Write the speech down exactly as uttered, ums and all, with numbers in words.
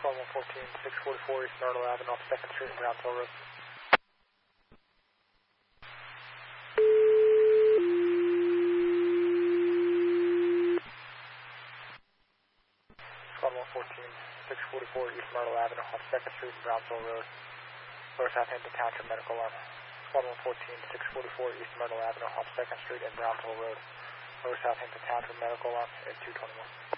Squad one fourteen, six forty-four East Myrtle Avenue off second Street and Brownsville Road. Squad one fourteen, six forty-four East Myrtle Avenue off second Street and Brownsville Road. Lower Southampton Township Medical Arm. Squad one fourteen, six forty-four East Myrtle Avenue off second Street and Brownsville Road. Lower Southampton Township Medical Arm at two twenty-one.